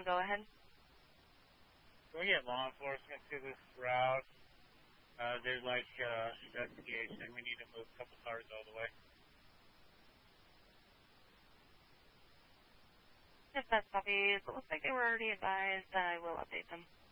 go ahead. Can we get law enforcement to this route? There's like investigation. We need to move a couple cars all the way. If that's copies, it looks like they were already advised. I will update them.